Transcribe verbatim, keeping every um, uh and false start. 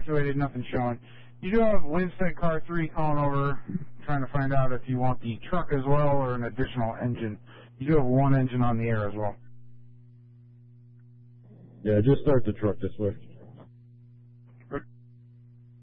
Activated, nothing showing. You do have Winstead Car three calling over, trying to find out if you want the truck as well or an additional engine. You do have one engine on the air as well. Yeah, just start the truck this way.